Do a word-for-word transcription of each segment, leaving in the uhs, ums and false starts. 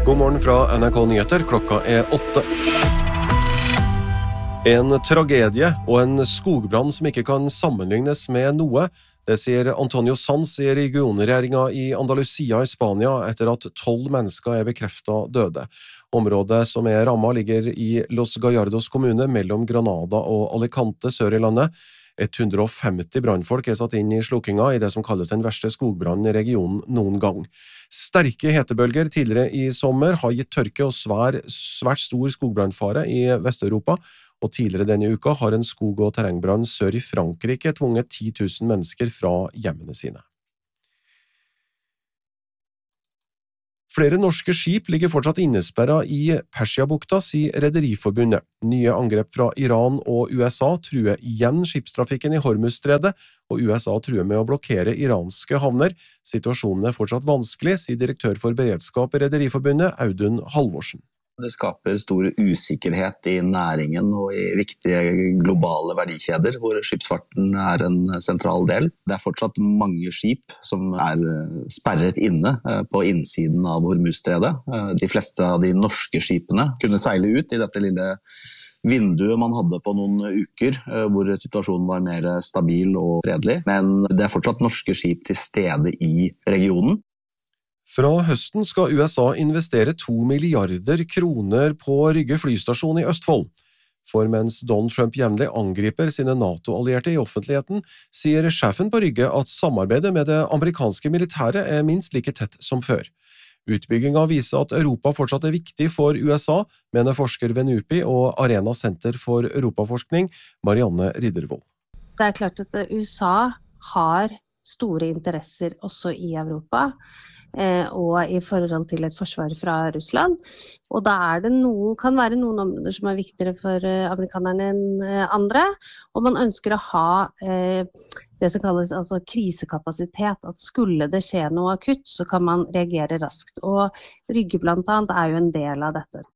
God morgen fra N R K Nyheter, klokka er åtte. En tragedie og en skogbrann som ikke kan sammenlignes med noe, det sier Antonio Sanz i regionregjeringen i Andalusia i Spania etter at tolv mennesker er bekreftet døde. Området som er rammet ligger i Los Gallardos kommune mellom Granada og Alicante sør i landet. hundre og femti brannfolk er satt inn i slukkinga i det som kalles den verste skogbrannen i regionen noen gang. Sterke hetebølger tidligere i sommer har gitt tørke og svær, svært stor skogbrannfare i Vest-Europa, og tidligere denne uka har en skog- og terrengbrann sør i Frankrike tvunget ti tusen mennesker fra hjemmene sine. Flere norske skip ligger fortsatt innesperret i Persiabukta, sier Rederiforbundet. Nye angrep fra Iran og U S A truer igjen skipstrafikken i Hormuzstredet, og U S A truer med å blokkere iranske havner. Situasjonen er fortsatt vanskelig, sier direktør for beredskap i Rederiforbundet, Audun Halvorsen. Det skaper stor usikkerhet i næringen og i viktige globale verdikjeder, hvor skipsfarten er en sentral del. Det er fortsatt mange skip som er sperret inne på innsiden av Hormuzstredet. De fleste av de norske skipene kunne seile ut i dette lille vinduet man hadde på noen uker, hvor situasjonen var mer stabil og fredelig. Men det er fortsatt norske skip til stede i regionen. Fra høsten skal U S A investere to milliarder kroner på Rygge flystasjon i Østfold. For mens Donald Trump jevnlig angriper sine NATO-allierte i offentligheten, sier sjefen på Rygge at samarbeidet med det amerikanske militæret er minst like tett som før. Utbygginga viser at Europa fortsatt er viktig for U S A, mener forsker ved NUPI og Arena Senter for Europaforskning, Marianne Riddervold. Det er klart at U S A har store interesser også i Europa, og i forhold til et forsvar fra Russland. Og da er det noe, kan være noen områder som er viktigere for amerikanerne enn andre, og man ønsker å ha eh, det som kalles altså, krisekapasitet, at skulle det skje noe akutt, så kan man reagere raskt. Og Rygge blant annet er jo en del av dette.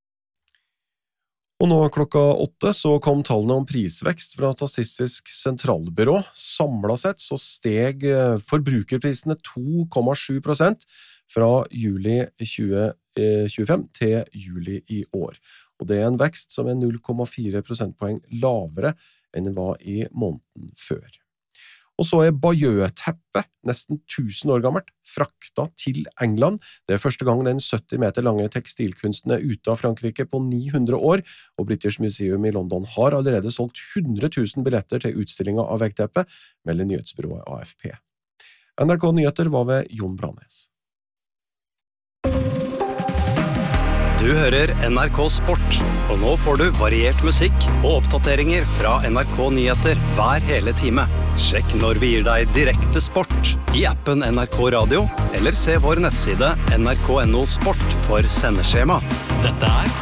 Og nå klokka åtte så kom tallene om prisvekst fra Statistisk sentralbyrå. Samlet sett så steg forbrukerprisene to komma sju prosent fra juli tjue tjuefem til juli i år. Og det er en vekst som er null komma fire prosentpoeng lavere enn det var i måneden før. Og så er Bayeux-teppet, nesten tusen år gammelt, frakta til England. Det er første gang den sytti meter lange tekstilkunsten er ute av Frankrike på ni hundre år, og British Museum i London har allerede solgt hundre tusen billetter til utstillinga av veggteppet, melder nyhetsbyrået A F P. N R K Nyheter var ved Jon Branes. Du hører N R K Sport, og nå får du variert musikk og oppdateringer fra N R K Nyheter hver hele time. Sjekk når vi gir deg direkte sport i appen N R K Radio, eller se vår nettside N R K punktum no sport for sendeskjema. Dette er